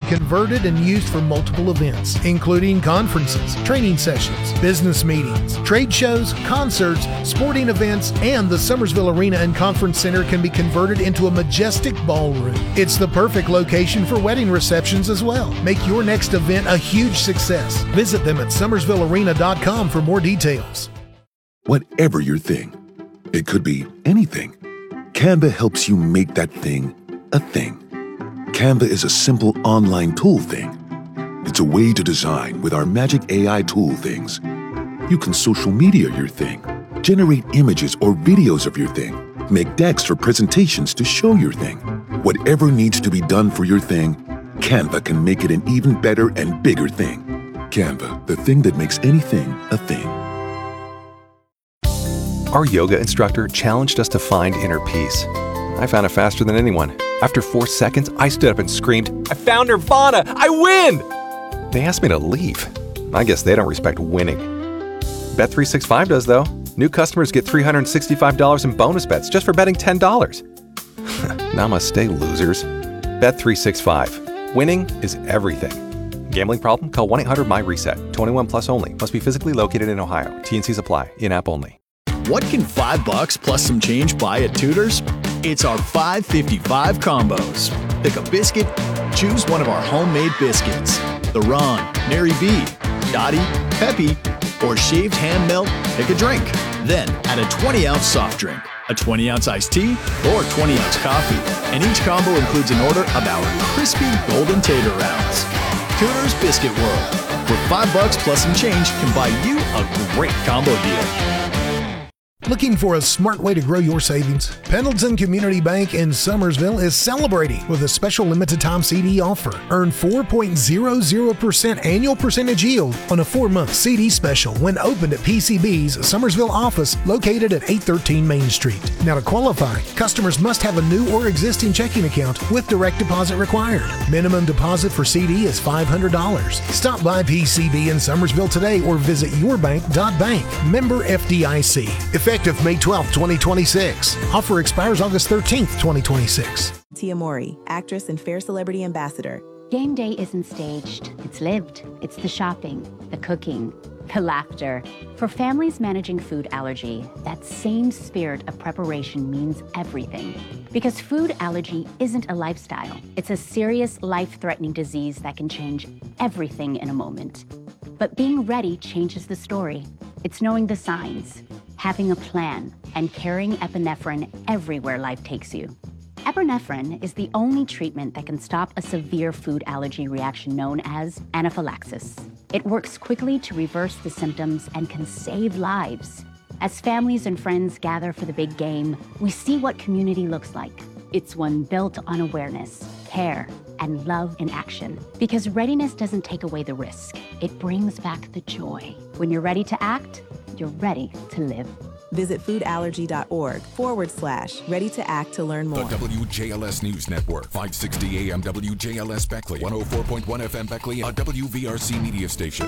converted and used for multiple events, including conferences, training sessions, business meetings, trade shows, concerts, sporting events, and the Summersville Arena and Conference Center can be converted into a majestic ballroom. It's the perfect location for wedding receptions as well. Make your next event a huge success. Visit them at summersvillearena.com for more details. Whatever your thing, it could be anything. Canva helps you make that thing a thing. Canva is a simple online tool thing. It's a way to design with our magic AI tool things. You can social media your thing, generate images or videos of your thing, make decks for presentations to show your thing. Whatever needs to be done for your thing, Canva can make it an even better and bigger thing. Canva, the thing that makes anything a thing. Our yoga instructor challenged us to find inner peace. I found it faster than anyone. After 4 seconds, I stood up and screamed, "I found Nirvana! I win!" They asked me to leave. I guess they don't respect winning. Bet365 does, though. New customers get $365 in bonus bets just for betting $10. Namaste, losers. Bet365. Winning is everything. Gambling problem? Call 1-800-MY-RESET. 21 plus only. Must be physically located in Ohio. T&Cs apply. In-app only. What can $5 plus some change buy at Tudor's? It's our $5.55 combos. Pick a biscuit, choose one of our homemade biscuits. The Ron, Mary B, Dottie, Peppy, or shaved ham melt, pick a drink. Then add a 20-ounce soft drink, a 20-ounce iced tea, or 20-ounce coffee. And each combo includes an order of our crispy golden tater rounds. Tudor's Biscuit World, where $5 plus some change can buy you a great combo deal. Looking for a smart way to grow your savings? Pendleton Community Bank in Summersville is celebrating with a special limited-time CD offer. Earn 4.00% annual percentage yield on a 4-month CD special when opened at PCB's Summersville office located at 813 Main Street. Now, to qualify, customers must have a new or existing checking account with direct deposit required. Minimum deposit for CD is $500. Stop by PCB in Summersville today or visit yourbank.bank. Member FDIC. Effective May 12, 2026. Offer expires August 13th, 2026. Tia Mori, actress and Fair Celebrity Ambassador. Game day isn't staged. It's lived. It's the shopping, the cooking, the laughter. For families managing food allergy, that same spirit of preparation means everything. Because food allergy isn't a lifestyle. It's a serious, life-threatening disease that can change everything in a moment. But being ready changes the story. It's knowing the signs, having a plan, and carrying epinephrine everywhere life takes you. Epinephrine is the only treatment that can stop a severe food allergy reaction known as anaphylaxis. It works quickly to reverse the symptoms and can save lives. As families and friends gather for the big game, we see what community looks like. It's one built on awareness, care, and love in action. Because readiness doesn't take away the risk. It brings back the joy. When you're ready to act, you're ready to live. Visit foodallergy.org/ready to act to learn more. The WJLS News Network, 560 AM WJLS Beckley, 104.1 FM Beckley, a WVRC media station.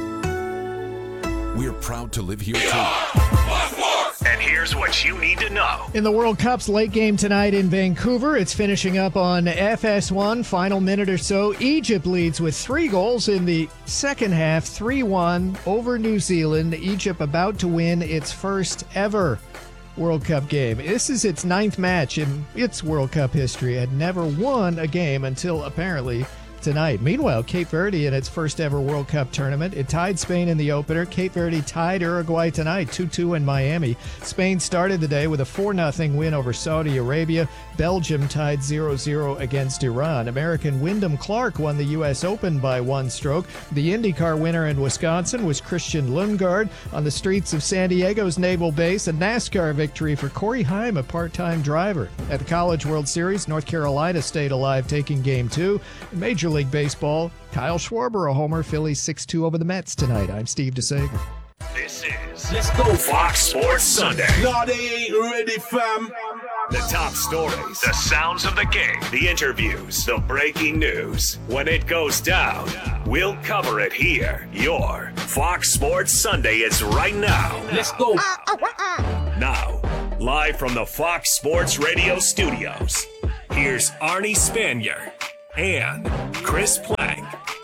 We're proud to live here too. And here's what you need to know. In the World Cup's late game tonight in Vancouver, it's finishing up on FS1. Final minute or so. Egypt leads with 3 goals in the second half, 3-1 over New Zealand. Egypt about to win its first ever World Cup game. This is its 9th match in its World Cup history. It had never won a game until apparently tonight. Meanwhile, Cape Verde in its first ever World Cup tournament. It tied Spain in the opener. Cape Verde tied Uruguay tonight, 2-2 in Miami. Spain started the day with a 4-0 win over Saudi Arabia. Belgium tied 0-0 against Iran. American Wyndham Clark won the U.S. Open by 1 stroke. The IndyCar winner in Wisconsin was Christian Lundgaard. On the streets of San Diego's naval base, a NASCAR victory for Corey Heim, a part-time driver. At the College World Series, North Carolina stayed alive, taking Game 2. Major League Baseball, Kyle Schwarber, a homer. Phillies 6-2 over the Mets tonight. I'm Steve DeSager. This is Let's Go Fox Sports Sunday. No, they ain't ready, fam. The top stories, the sounds of the game, the interviews, the breaking news. When it goes down, we'll cover it here. Your Fox Sports Sunday is right now. Let's go. Now, live from the Fox Sports Radio studios, here's Arnie Spanier and Chris Plank.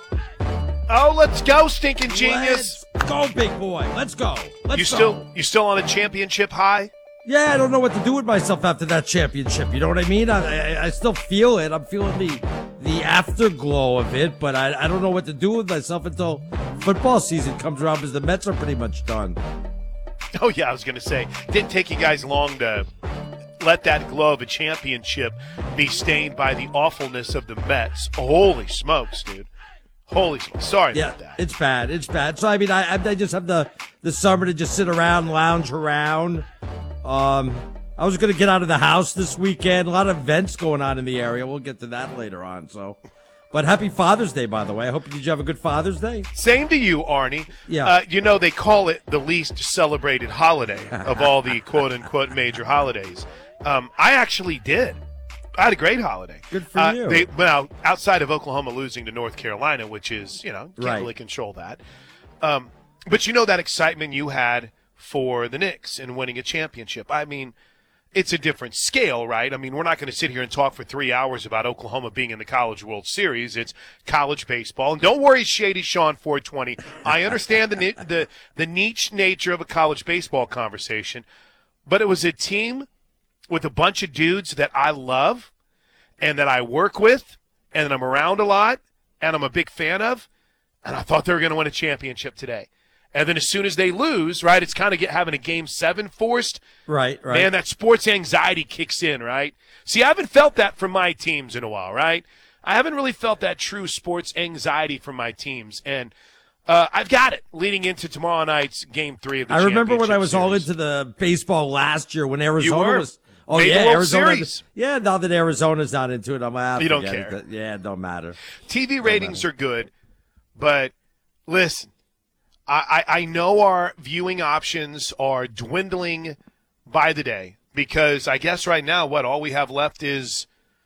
Oh, let's go, stinking genius. Let's go, big boy. Let's go. You still on a championship high? Yeah, I don't know what to do with myself after that championship. You know what I mean? I still feel it. I'm feeling the afterglow of it, but I don't know what to do with myself until football season comes around because the Mets are pretty much done. Oh, yeah, I was going to say, didn't take you guys long to let that glow of a championship be stained by the awfulness of the Mets. Holy smokes, dude. Holy smokes. Sorry about that. It's bad. It's bad. So, I mean, I just have the summer to just sit around, lounge around. I was going to get out of the house this weekend. A lot of events going on in the area. We'll get to that later on. So, but happy Father's Day, by the way. I did you have a good Father's Day? Same to you, Arnie. Yeah. They call it the least celebrated holiday of all the quote-unquote major holidays. I actually did. I had a great holiday. Good for you. Outside of Oklahoma losing to North Carolina, which is, can't really control that. But that excitement you had for the Knicks and winning a championship. I mean, it's a different scale, right? I mean, we're not going to sit here and talk for 3 hours about Oklahoma being in the College World Series. It's college baseball. And don't worry, Shady Sean 420. I understand the niche nature of a college baseball conversation, but it was a team with a bunch of dudes that I love and that I work with and that I'm around a lot and I'm a big fan of, and I thought they were going to win a championship today. And then as soon as they lose, right, it's kind of having a Game 7 forced. Right. Man, that sports anxiety kicks in, right? See, I haven't felt that from my teams in a while, right? I haven't really felt that true sports anxiety from my teams. And I've got it leading into tomorrow night's Game 3 of the championship. I remember when I was series. all into the baseball last year when Arizona was – oh, made yeah, the World Arizona. Series. Yeah, now that Arizona's not into it, I'm like, you don't care. Yeah, it don't matter. TV ratings are good, but listen, I know our viewing options are dwindling by the day because I guess right now all we have left is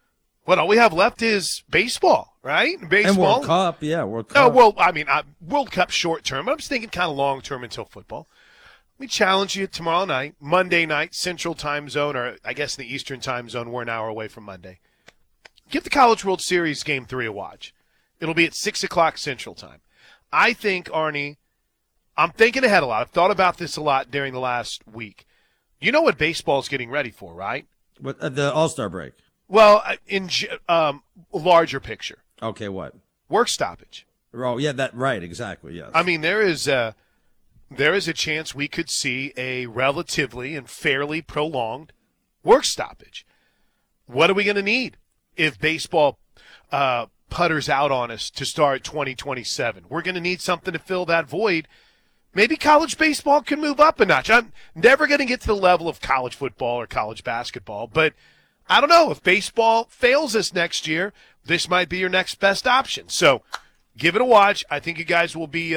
baseball, right? Baseball. And World Cup, yeah, World Cup. Oh, well, I mean, World Cup short term. I'm just thinking kind of long term until football. Let me challenge you tomorrow night, Monday night, Central Time Zone, or I guess in the Eastern Time Zone. We're an hour away from Monday. Give the College World Series Game 3 a watch. It'll be at 6 o'clock Central Time. I think, Arnie, I'm thinking ahead a lot. I've thought about this a lot during the last week. You know what baseball's getting ready for, right? What, the All-Star break? Well, in larger picture. Okay, what? Work stoppage. Oh, yeah, right, exactly, yes. I mean, there is a chance we could see a relatively and fairly prolonged work stoppage. What are we going to need if baseball putters out on us to start 2027? We're going to need something to fill that void. Maybe college baseball can move up a notch. I'm never going to get to the level of college football or college basketball, but I don't know. If baseball fails us next year, this might be your next best option. So give it a watch. I think you guys will be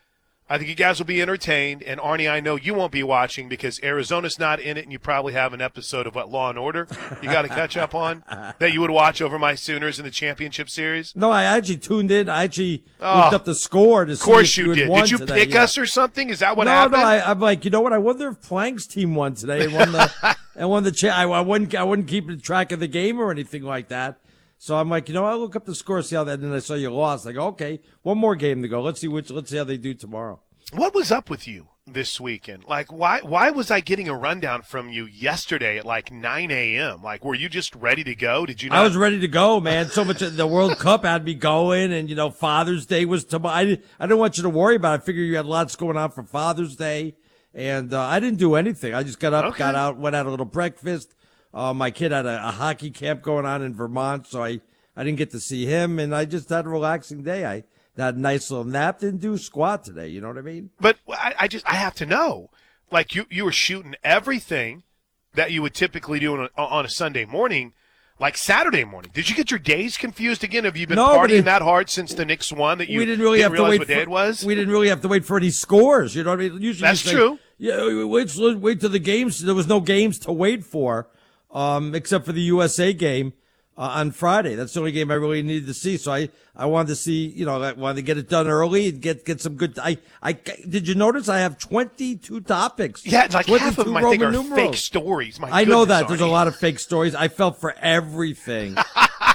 entertained. And, Arnie, I know you won't be watching because Arizona's not in it, and you probably have an episode of Law and Order you got to catch up on that you would watch over my Sooners in the championship series. No, I actually tuned in. I actually looked up the score to see if you did. won Did you today. pick us or something? Is that what happened? No, I'm like, you know what? I wonder if Plank's team won today and won the I wouldn't keep track of the game or anything like that. So I'm like, I'll look up the score, see how that. And then I saw you lost. Like, okay, one more game to go. Let's see how they do tomorrow. What was up with you this weekend? Like, why was I getting a rundown from you yesterday at like 9 a.m.? Like, were you just ready to go? Did you not? I was ready to go, man. So much the World Cup had me going, and Father's Day was tomorrow. I didn't want you to worry about it. I figured you had lots going on for Father's Day, and I didn't do anything. I just got up, got out, went out a little breakfast. My kid had a hockey camp going on in Vermont, so I didn't get to see him, and I just had a relaxing day. I had a nice little nap, didn't do squat today, you know what I mean? But I have to know, like you were shooting everything that you would typically do on a Sunday morning, like Saturday morning. Did you get your days confused again? Have you been partying that hard since the Knicks won that you didn't realize what day it was? We didn't really have to wait for any scores, you know what I mean? Usually that's true. Yeah, wait till the games. There was no games to wait for, except for the USA game. On Friday. That's the only game I really needed to see. So I wanted to see, I wanted to get it done early and get some good. Did you notice I have 22 topics? Yeah, like half of them I think are fake stories. I know that. There's a lot of fake stories. I fell for everything.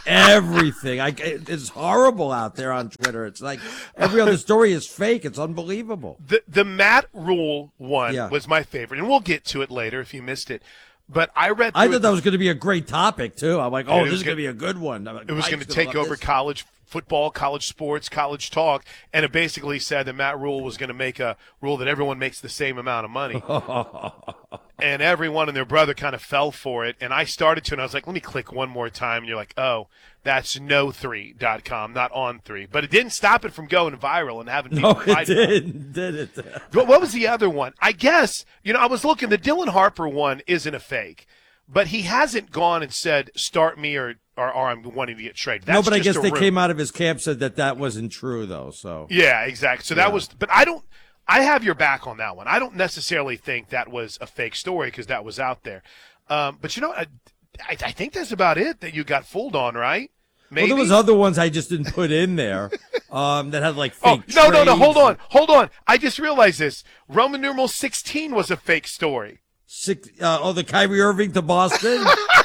everything. It's horrible out there on Twitter. It's like every other story is fake. It's unbelievable. The Matt Rule one was my favorite, and we'll get to it later if you missed it. But I thought that was going to be a great topic, too. I'm like, this is going to be a good one. Like, it was going to take over college football, college sports, college talk, and it basically said that Matt Rule was going to make a rule that everyone makes the same amount of money. And everyone and their brother kind of fell for it. And I started to, and I was like, let me click one more time. And you're like, oh, that's no3.com, not on3. But it didn't stop it from going viral and having people fight. No, it didn't, did it? What was the other one? I guess, I was looking, the Dylan Harper one isn't a fake. But he hasn't gone and said, start me or I'm wanting to get traded. That's but I guess they rumor. came out of his camp, said that wasn't true, though. So yeah, exactly. So that was – but I have your back on that one. I don't necessarily think that was a fake story because that was out there. But, I think that's about it that you got fooled on, right? Maybe? Well, there was other ones I just didn't put in there that had, like, fake no, trades. Hold on. I just realized this. Roman numeral 16 was a fake story. The Kyrie Irving to Boston?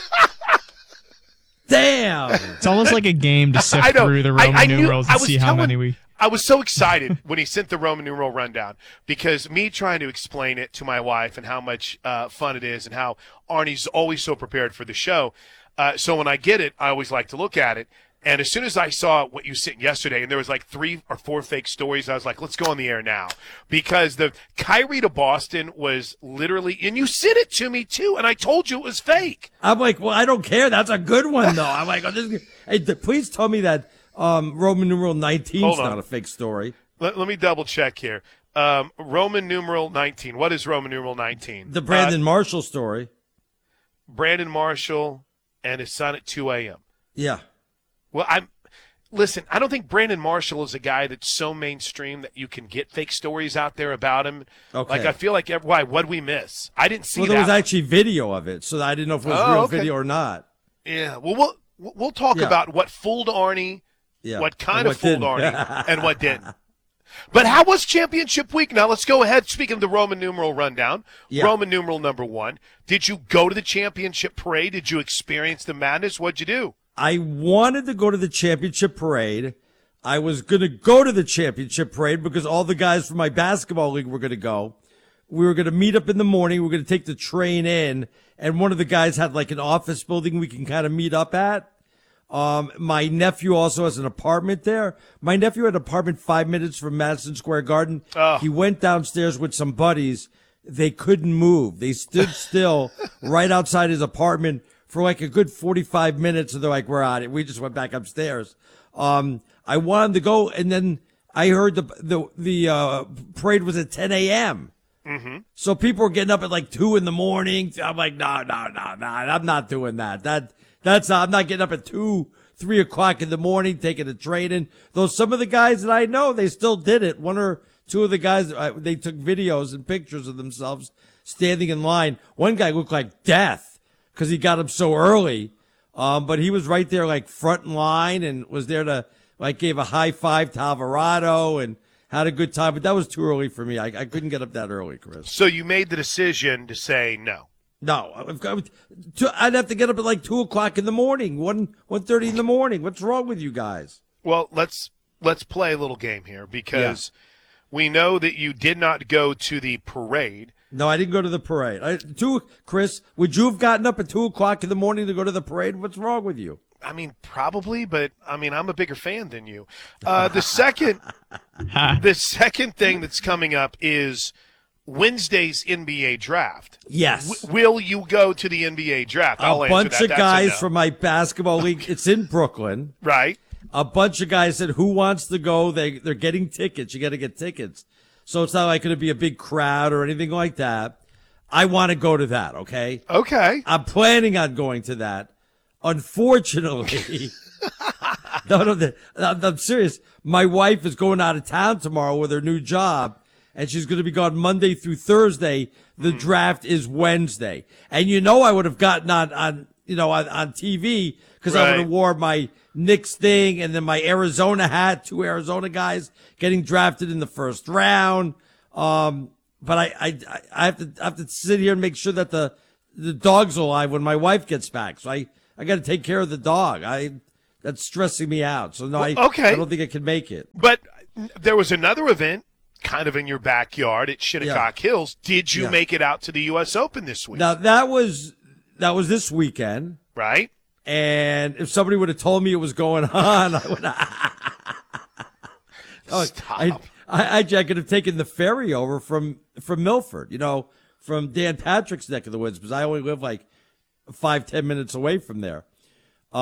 Damn. It's almost like a game to sift through the Roman numerals and see how many we... I was so excited when he sent the Roman numeral rundown because me trying to explain it to my wife and how much fun it is and how Arnie's always so prepared for the show. So when I get it, I always like to look at it. And as soon as I saw what you sent yesterday, and there was like 3 or 4 fake stories, I was like, let's go on the air now. Because the Kyrie to Boston was literally, and you sent it to me too, and I told you it was fake. I'm like, well, I don't care. That's a good one, though. I'm like, please tell me that Roman numeral 19 is not a fake story. Let me double check here. Roman numeral 19. What is Roman numeral 19? The Brandon Marshall story. Brandon Marshall and his son at 2 a.m. Yeah. Well, listen, I don't think Brandon Marshall is a guy that's so mainstream that you can get fake stories out there about him. Okay. Like, I feel like, what'd we miss? I didn't see that. Well, there was actually video of it, so I didn't know if it was real video or not. Yeah. Well, we'll talk about what fooled Arnie, what kind of fooled Arnie, and what didn't. But how was championship week? Now, let's go ahead. Speaking of the Roman numeral rundown, Roman numeral number 1. Did you go to the championship parade? Did you experience the madness? What'd you do? I wanted to go to the championship parade. I was going to go to the championship parade because all the guys from my basketball league were going to go. We were going to meet up in the morning. We were going to take the train in, and one of the guys had like an office building we can kind of meet up at. My nephew also has an apartment there. My nephew had an apartment 5 minutes from Madison Square Garden. He went downstairs with some buddies. They couldn't move. They stood still right outside his apartment for like a good 45 minutes, and they're like, we're out. We just went back upstairs. I wanted to go, and then I heard the parade was at 10 a.m. Mm-hmm. So people were getting up at like 2 in the morning. I'm like, no, I'm not doing that. I'm not getting up at 2, 3 o'clock in the morning, taking a train in. Though some of the guys that I know, they still did it. 1 or 2 of the guys, they took videos and pictures of themselves standing in line. One guy looked like death because he got up so early. But he was right there, like front in line, and was there to, like, gave a high five to Alvarado and had a good time. But that was too early for me. I couldn't get up that early, Chris. So you made the decision to say no. No, I'd have to get up at like 2 o'clock in the morning, 1:30 in the morning. What's wrong with you guys? Well, let's play a little game here because we know that you did not go to the parade. No, I didn't go to the parade. Chris, would you have gotten up at 2 o'clock in the morning to go to the parade? What's wrong with you? I mean, probably, but I mean, I'm a bigger fan than you. The second thing that's coming up is Wednesday's NBA draft. Yes. Will you go to the NBA draft? A bunch of guys from my basketball league. It's in Brooklyn. Right. A bunch of guys said, who wants to go? They're getting tickets. You got to get tickets. So it's not like going to be a big crowd or anything like that. I want to go to that, okay? Okay. I'm planning on going to that. Unfortunately, I'm serious. My wife is going out of town tomorrow with her new job, and she's going to be gone Monday through Thursday. The draft is Wednesday. And I would have gotten on TV because I would have wore my Knicks thing and then my Arizona hat, 2 Arizona guys getting drafted in the first round. But I have to sit here and make sure that the dog's alive when my wife gets back. So I got to take care of the dog. that's stressing me out. So no, I don't think I can make it. But there was another event kind of in your backyard at Shinnecock Hills. Did you make it out to the U.S. Open this week? Now, that was this weekend. Right. And if somebody would have told me it was going on, I would I could have taken the ferry over from Milford, from Dan Patrick's neck of the woods, because I only live like 5-10 minutes away from there.